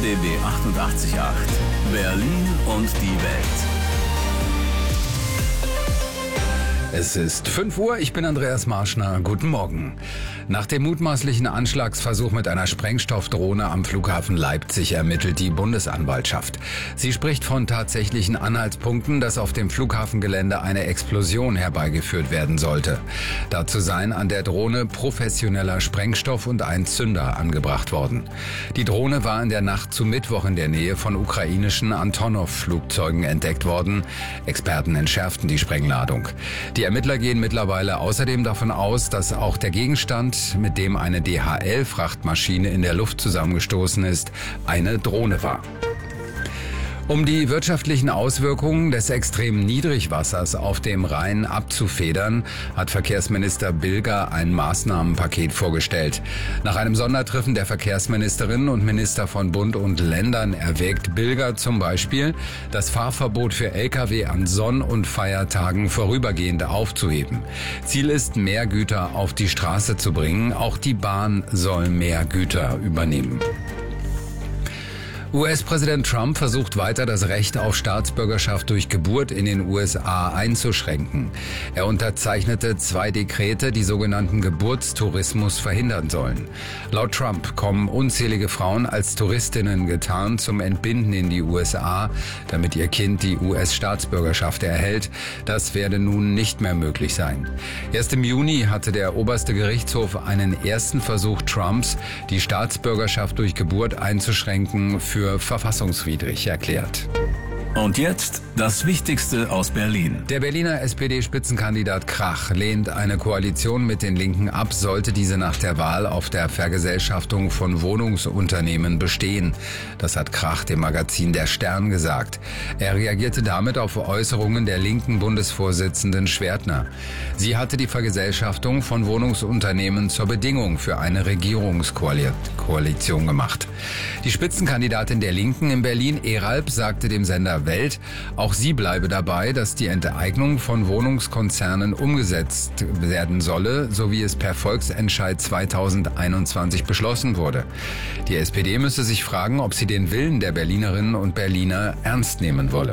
RBB 88.8 Berlin und die Welt. Es ist 5 Uhr, ich bin Andreas Marschner. Guten Morgen. Nach dem mutmaßlichen Anschlagsversuch mit einer Sprengstoffdrohne am Flughafen Leipzig ermittelt die Bundesanwaltschaft. Sie spricht von tatsächlichen Anhaltspunkten, dass auf dem Flughafengelände eine Explosion herbeigeführt werden sollte. Dazu seien an der Drohne professioneller Sprengstoff und ein Zünder angebracht worden. Die Drohne war in der Nacht zu Mittwoch in der Nähe von ukrainischen Antonov-Flugzeugen entdeckt worden. Experten entschärften die Sprengladung. Die Ermittler gehen mittlerweile außerdem davon aus, dass auch der Gegenstand, mit dem eine DHL-Frachtmaschine in der Luft zusammengestoßen ist, eine Drohne war. Um die wirtschaftlichen Auswirkungen des extremen Niedrigwassers auf dem Rhein abzufedern, hat Verkehrsminister Bilger ein Maßnahmenpaket vorgestellt. Nach einem Sondertreffen der Verkehrsministerinnen und Minister von Bund und Ländern erwägt Bilger zum Beispiel, das Fahrverbot für Lkw an Sonn- und Feiertagen vorübergehend aufzuheben. Ziel ist, mehr Güter auf die Straße zu bringen. Auch die Bahn soll mehr Güter übernehmen. US-Präsident Trump versucht weiter, das Recht auf Staatsbürgerschaft durch Geburt in den USA einzuschränken. Er unterzeichnete 2 Dekrete, die sogenannten Geburtstourismus verhindern sollen. Laut Trump kommen unzählige Frauen als Touristinnen getarnt zum Entbinden in die USA, damit ihr Kind die US-Staatsbürgerschaft erhält. Das werde nun nicht mehr möglich sein. Erst im Juni hatte der oberste Gerichtshof einen ersten Versuch Trumps, die Staatsbürgerschaft durch Geburt einzuschränken, für verfassungswidrig erklärt. Und jetzt das Wichtigste aus Berlin. Der Berliner SPD-Spitzenkandidat Krach lehnt eine Koalition mit den Linken ab, sollte diese nach der Wahl auf der Vergesellschaftung von Wohnungsunternehmen bestehen. Das hat Krach dem Magazin Der Stern gesagt. Er reagierte damit auf Äußerungen der linken Bundesvorsitzenden Schwertner. Sie hatte die Vergesellschaftung von Wohnungsunternehmen zur Bedingung für eine Regierungskoalition gemacht. Die Spitzenkandidatin der Linken in Berlin, Eralp, sagte dem Sender Welt, auch sie bleibe dabei, dass die Enteignung von Wohnungskonzernen umgesetzt werden solle, so wie es per Volksentscheid 2021 beschlossen wurde. Die SPD müsse sich fragen, ob sie den Willen der Berlinerinnen und Berliner ernst nehmen wolle.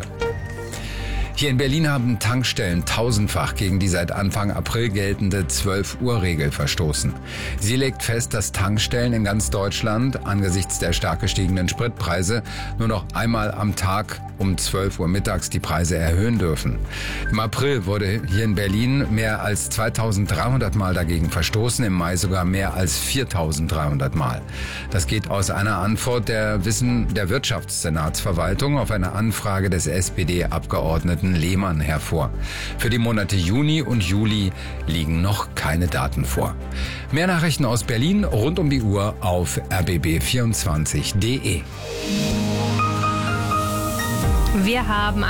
Hier in Berlin haben Tankstellen tausendfach gegen die seit Anfang April geltende 12-Uhr-Regel verstoßen. Sie legt fest, dass Tankstellen in ganz Deutschland angesichts der stark gestiegenen Spritpreise nur noch einmal am Tag um 12 Uhr mittags die Preise erhöhen dürfen. Im April wurde hier in Berlin mehr als 2300 Mal dagegen verstoßen, im Mai sogar mehr als 4300 Mal. Das geht aus einer Antwort der Wirtschaftssenatsverwaltung auf eine Anfrage des SPD-Abgeordneten Lehmann hervor. Für die Monate Juni und Juli liegen noch keine Daten vor. Mehr Nachrichten aus Berlin rund um die Uhr auf rbb24.de. Wir haben